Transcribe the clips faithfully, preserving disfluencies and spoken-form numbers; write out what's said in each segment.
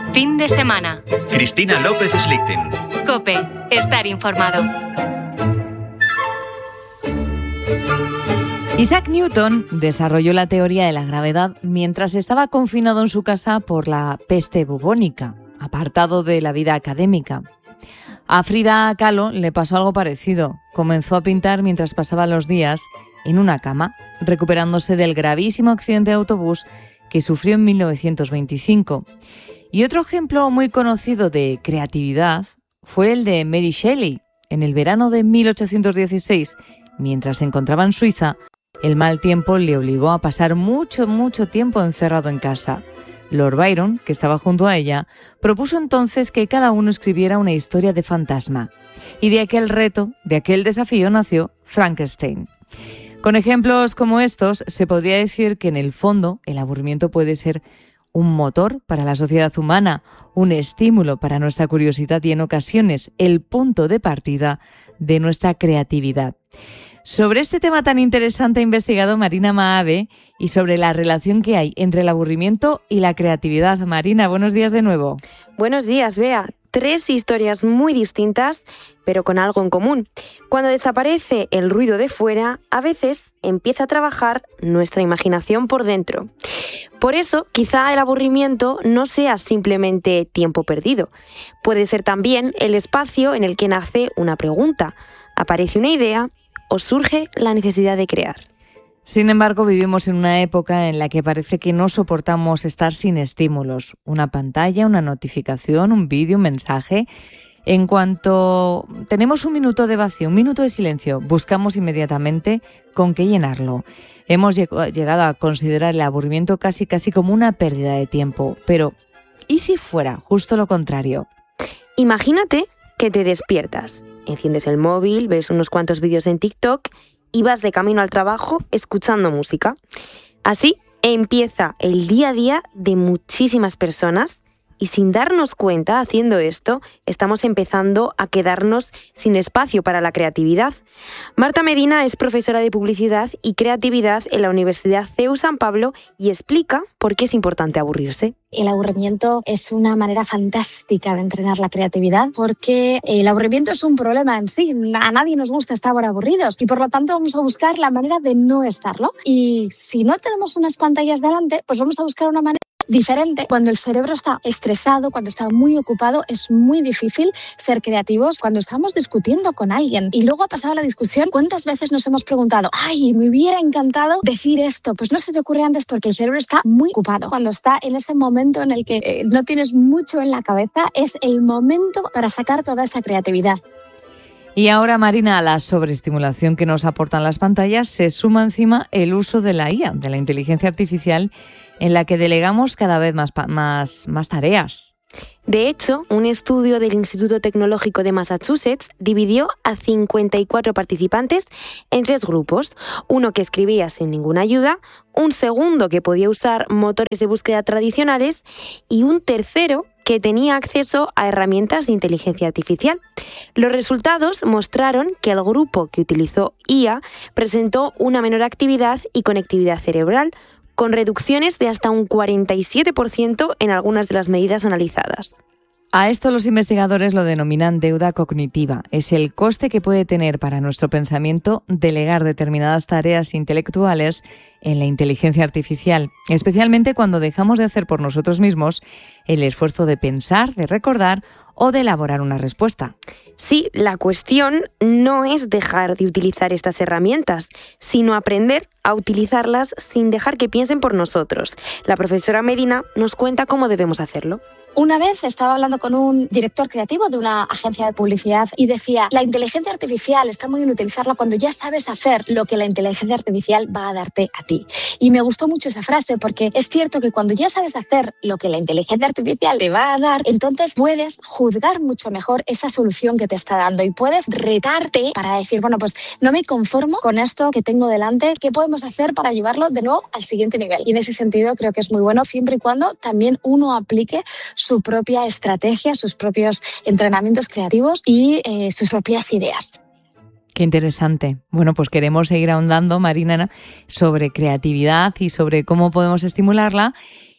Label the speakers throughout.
Speaker 1: Fin de semana.
Speaker 2: Cristina López Slichting.
Speaker 1: COPE. Estar informado.
Speaker 3: Isaac Newton desarrolló la teoría de la gravedad mientras estaba confinado en su casa por la peste bubónica, apartado de la vida académica. A Frida Kahlo le pasó algo parecido. Comenzó a pintar mientras pasaba los días en una cama, recuperándose del gravísimo accidente de autobús que sufrió en mil novecientos veinticinco. Y otro ejemplo muy conocido de creatividad fue el de Mary Shelley. En el verano de mil ochocientos dieciséis, mientras se encontraba en Suiza, el mal tiempo le obligó a pasar mucho, mucho tiempo encerrado en casa. Lord Byron, que estaba junto a ella, propuso entonces que cada uno escribiera una historia de fantasma. Y de aquel reto, de aquel desafío, nació Frankenstein. Con ejemplos como estos, se podría decir que en el fondo el aburrimiento puede ser un motor para la sociedad humana, un estímulo para nuestra curiosidad y en ocasiones el punto de partida de nuestra creatividad. Sobre este tema tan interesante ha investigado Marina Maave y sobre la relación que hay entre el aburrimiento y la creatividad. Marina, buenos días de nuevo.
Speaker 4: Buenos días, Bea. Tres historias muy distintas, pero con algo en común. Cuando desaparece el ruido de fuera, a veces empieza a trabajar nuestra imaginación por dentro. Por eso, quizá el aburrimiento no sea simplemente tiempo perdido. Puede ser también el espacio en el que nace una pregunta, aparece una idea o surge la necesidad de crear.
Speaker 3: Sin embargo, vivimos en una época en la que parece que no soportamos estar sin estímulos. Una pantalla, una notificación, un vídeo, un mensaje. En cuanto tenemos un minuto de vacío, un minuto de silencio, buscamos inmediatamente con qué llenarlo. Hemos llegado a considerar el aburrimiento casi, casi como una pérdida de tiempo. Pero, ¿y si fuera justo lo contrario?
Speaker 4: Imagínate que te despiertas, enciendes el móvil, ves unos cuantos vídeos en TikTok y vas de camino al trabajo escuchando música. Así empieza el día a día de muchísimas personas y sin darnos cuenta, haciendo esto, estamos empezando a quedarnos sin espacio para la creatividad. Marta Medina es profesora de Publicidad y Creatividad en la Universidad C E U San Pablo y explica por qué es importante aburrirse.
Speaker 5: El aburrimiento es una manera fantástica de entrenar la creatividad porque el aburrimiento es un problema en sí. A nadie nos gusta estar aburridos y por lo tanto vamos a buscar la manera de no estarlo. Y si no tenemos unas pantallas delante, pues vamos a buscar una manera diferente. Cuando el cerebro está estresado, cuando está muy ocupado, es muy difícil ser creativos. Cuando estamos discutiendo con alguien y luego ha pasado la discusión, ¿cuántas veces nos hemos preguntado, ay, me hubiera encantado decir esto? Pues no se te ocurre antes porque el cerebro está muy ocupado. Cuando está en ese momento en el que eh, no tienes mucho en la cabeza, es el momento para sacar toda esa creatividad.
Speaker 3: Y ahora, Marina, a la sobreestimulación que nos aportan las pantallas se suma encima el uso de la I A, de la inteligencia artificial, en la que delegamos cada vez más, más, más tareas.
Speaker 4: De hecho, un estudio del Instituto Tecnológico de Massachusetts dividió a cincuenta y cuatro participantes en tres grupos. Uno que escribía sin ninguna ayuda, un segundo que podía usar motores de búsqueda tradicionales y un tercero que tenía acceso a herramientas de inteligencia artificial. Los resultados mostraron que el grupo que utilizó I A presentó una menor actividad y conectividad cerebral, con reducciones de hasta un cuarenta y siete por ciento en algunas de las medidas analizadas.
Speaker 3: A esto los investigadores lo denominan deuda cognitiva. Es el coste que puede tener para nuestro pensamiento delegar determinadas tareas intelectuales en la inteligencia artificial, especialmente cuando dejamos de hacer por nosotros mismos el esfuerzo de pensar, de recordar o de elaborar una respuesta.
Speaker 4: Sí, la cuestión no es dejar de utilizar estas herramientas, sino aprender a utilizarlas sin dejar que piensen por nosotros. La profesora Medina nos cuenta cómo debemos hacerlo.
Speaker 5: Una vez estaba hablando con un director creativo de una agencia de publicidad y decía, la inteligencia artificial está muy bien utilizarla cuando ya sabes hacer lo que la inteligencia artificial va a darte a ti. Y me gustó mucho esa frase porque es cierto que cuando ya sabes hacer lo que la inteligencia artificial te va a dar, entonces puedes juzgar mucho mejor esa solución que te está dando y puedes retarte para decir, bueno, pues no me conformo con esto que tengo delante, ¿qué podemos hacer para llevarlo de nuevo al siguiente nivel? Y en ese sentido creo que es muy bueno siempre y cuando también uno aplique su propia estrategia, sus propios entrenamientos creativos y eh, sus propias ideas.
Speaker 3: Qué interesante. Bueno, pues queremos seguir ahondando, Marina, sobre creatividad y sobre cómo podemos estimularla.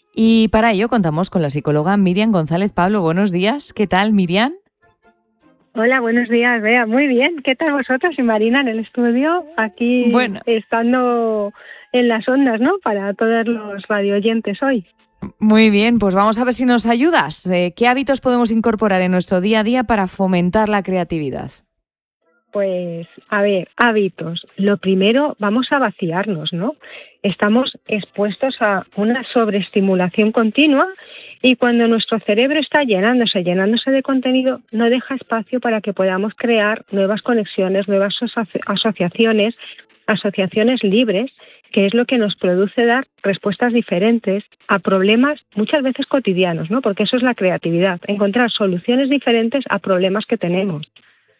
Speaker 3: Y para ello contamos con la psicóloga Miriam González Pablo. Buenos días. ¿Qué tal, Miriam?
Speaker 6: Hola, buenos días, Bea. Muy bien. ¿Qué tal vosotros y Marina en el estudio? Aquí
Speaker 3: bueno.
Speaker 6: estando en las ondas, ¿no? Para todos los radioyentes hoy.
Speaker 3: Muy bien, pues vamos a ver si nos ayudas. Eh, ¿Qué hábitos podemos incorporar en nuestro día a día para fomentar la creatividad?
Speaker 6: Pues, a ver, hábitos. Lo primero, vamos a vaciarnos, ¿no? Estamos expuestos a una sobreestimulación continua y cuando nuestro cerebro está llenándose, llenándose de contenido, no deja espacio para que podamos crear nuevas conexiones, nuevas asoci- asociaciones, asociaciones libres, que es lo que nos produce dar respuestas diferentes a problemas muchas veces cotidianos, ¿no? Porque eso es la creatividad, encontrar soluciones diferentes a problemas que tenemos.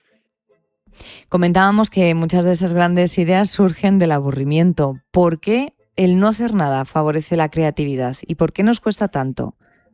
Speaker 3: Comentábamos que muchas de esas grandes ideas surgen del aburrimiento. ¿Por qué el no hacer nada favorece la creatividad y por qué nos cuesta tanto?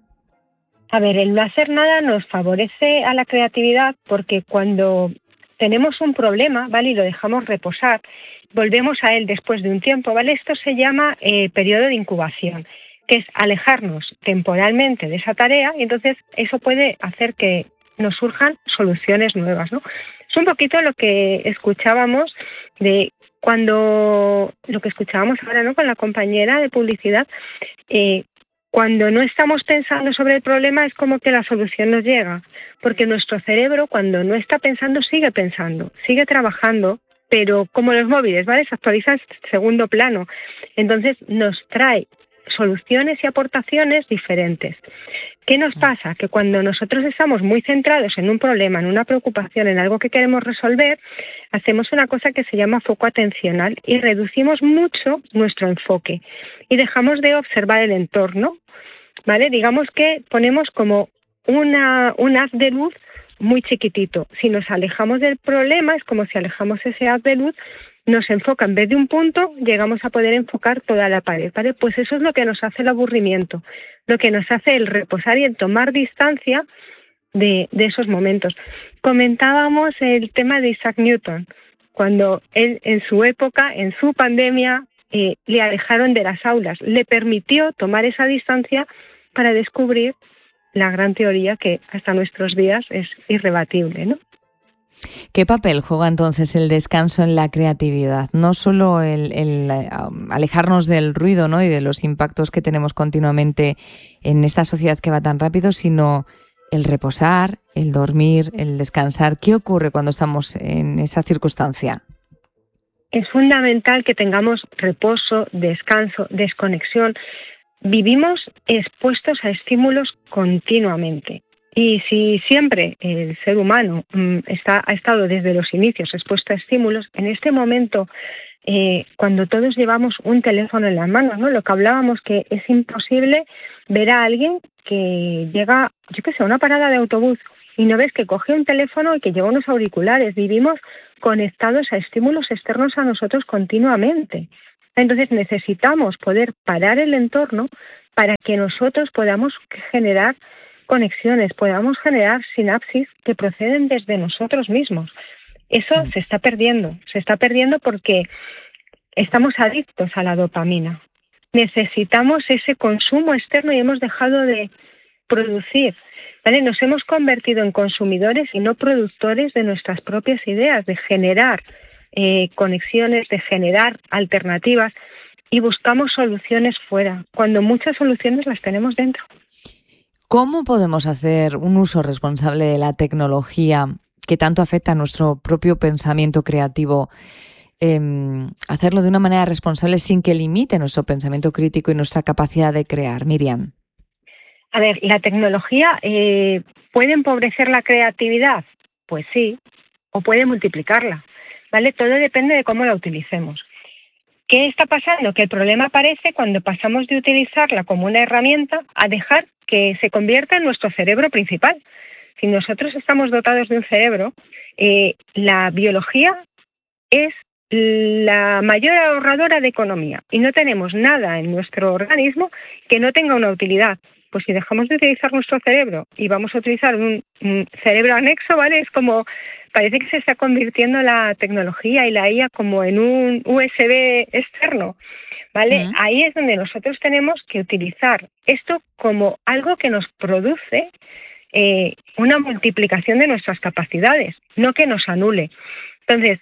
Speaker 6: A ver, el no hacer nada nos favorece a la creatividad porque cuando tenemos un problema, ¿vale? Y lo dejamos reposar, volvemos a él después de un tiempo, ¿vale? Esto se llama eh, periodo de incubación, que es alejarnos temporalmente de esa tarea y entonces eso puede hacer que nos surjan soluciones nuevas, ¿no? Es un poquito lo que escuchábamos de cuando, lo que escuchábamos ahora, ¿no? Con la compañera de publicidad, eh, cuando no estamos pensando sobre el problema es como que la solución nos llega, porque nuestro cerebro cuando no está pensando sigue pensando, sigue trabajando, pero como los móviles, ¿vale? Se actualiza en segundo plano, entonces nos trae soluciones y aportaciones diferentes. ¿Qué nos pasa? Que cuando nosotros estamos muy centrados en un problema, en una preocupación, en algo que queremos resolver, hacemos una cosa que se llama foco atencional y reducimos mucho nuestro enfoque y dejamos de observar el entorno, ¿vale? Digamos que ponemos como una, un haz de luz muy chiquitito. Si nos alejamos del problema, es como si alejamos ese haz de luz, nos enfoca en vez de un punto, llegamos a poder enfocar toda la pared, ¿vale? Pues eso es lo que nos hace el aburrimiento, lo que nos hace el reposar y el tomar distancia de, de esos momentos. Comentábamos el tema de Isaac Newton, cuando él en su época, en su pandemia, eh, le alejaron de las aulas, le permitió tomar esa distancia para descubrir la gran teoría que hasta nuestros días es irrebatible, ¿no?
Speaker 3: ¿Qué papel juega entonces el descanso en la creatividad? No solo el, el um, alejarnos del ruido, ¿no? y de los impactos que tenemos continuamente en esta sociedad que va tan rápido, sino el reposar, el dormir, el descansar. ¿Qué ocurre cuando estamos en esa circunstancia?
Speaker 6: Es fundamental que tengamos reposo, descanso, desconexión. Vivimos expuestos a estímulos continuamente. Y si siempre el ser humano mm, está, ha estado desde los inicios expuesto a estímulos, en este momento, eh, cuando todos llevamos un teléfono en las manos, ¿no? Lo que hablábamos, que es imposible ver a alguien que llega, yo qué sé, a una parada de autobús y no ves que coge un teléfono y que lleva unos auriculares. Vivimos conectados a estímulos externos a nosotros continuamente. Entonces necesitamos poder parar el entorno para que nosotros podamos generar conexiones, podamos generar sinapsis que proceden desde nosotros mismos. Eso se está perdiendo, se está perdiendo porque estamos adictos a la dopamina. Necesitamos ese consumo externo y hemos dejado de producir, ¿vale? Nos hemos convertido en consumidores y no productores de nuestras propias ideas, de generar eh, conexiones, de generar alternativas y buscamos soluciones fuera, cuando muchas soluciones las tenemos dentro.
Speaker 3: ¿Cómo podemos hacer un uso responsable de la tecnología que tanto afecta a nuestro propio pensamiento creativo? Eh, hacerlo de una manera responsable sin que limite nuestro pensamiento crítico y nuestra capacidad de crear. Miriam.
Speaker 6: A ver, ¿la tecnología eh, puede empobrecer la creatividad? Pues sí, o puede multiplicarla, ¿vale? Todo depende de cómo la utilicemos. ¿Qué está pasando? Que el problema aparece cuando pasamos de utilizarla como una herramienta a dejar que se convierta en nuestro cerebro principal. Si nosotros estamos dotados de un cerebro, eh, la biología es la mayor ahorradora de economía y no tenemos nada en nuestro organismo que no tenga una utilidad. pues si dejamos de utilizar nuestro cerebro y vamos a utilizar un, un cerebro anexo, ¿vale? Es como, parece que se está convirtiendo la tecnología y la I A como en un U S B externo, ¿vale? Uh-huh. Ahí es donde nosotros tenemos que utilizar esto como algo que nos produce eh, una multiplicación de nuestras capacidades, no que nos anule. Entonces,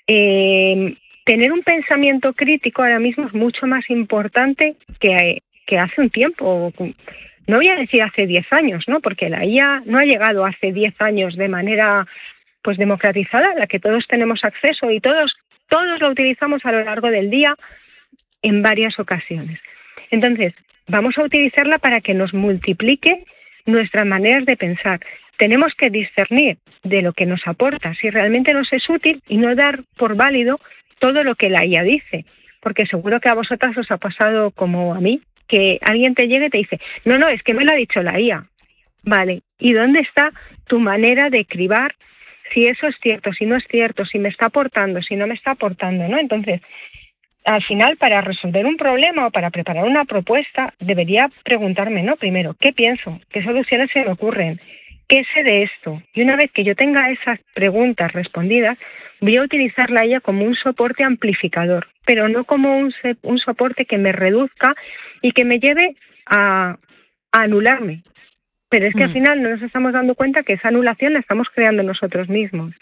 Speaker 6: eh, tener un pensamiento crítico ahora mismo es mucho más importante que, que hace un tiempo. No voy a decir hace diez años, ¿no? Porque la I A no ha llegado hace diez años de manera pues democratizada, a la que todos tenemos acceso y todos, todos lo utilizamos a lo largo del día en varias ocasiones. Entonces, vamos a utilizarla para que nos multiplique nuestras maneras de pensar. Tenemos que discernir de lo que nos aporta, si realmente nos es útil, y no dar por válido todo lo que la I A dice, porque seguro que a vosotras os ha pasado como a mí, que alguien te llegue y te dice, no, no, es que me lo ha dicho la I A. Vale, ¿y dónde está tu manera de cribar si eso es cierto, si no es cierto, si me está aportando, si no me está aportando, ¿no? Entonces, al final, para resolver un problema o para preparar una propuesta, debería preguntarme, ¿no? Primero, ¿qué pienso? ¿Qué soluciones se me ocurren? ¿Qué sé de esto? Y una vez que yo tenga esas preguntas respondidas, voy a utilizar la I A como un soporte amplificador, pero no como un, un soporte que me reduzca y que me lleve a, a anularme. Pero es que mm. al final no nos estamos dando cuenta que esa anulación la estamos creando nosotros mismos.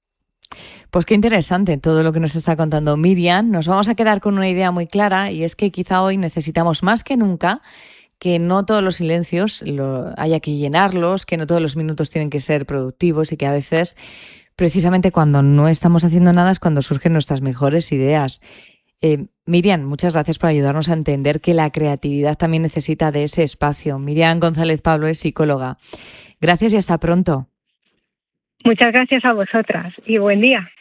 Speaker 3: Pues qué interesante todo lo que nos está contando Miriam. Nos vamos a quedar con una idea muy clara, y es que quizá hoy necesitamos más que nunca que no todos los silencios lo, haya que llenarlos, que no todos los minutos tienen que ser productivos, y que a veces, precisamente cuando no estamos haciendo nada, es cuando surgen nuestras mejores ideas. Eh, Miriam, muchas gracias por ayudarnos a entender que la creatividad también necesita de ese espacio. Miriam González Pablo es psicóloga. Gracias y hasta pronto.
Speaker 6: Muchas gracias a vosotras y buen día.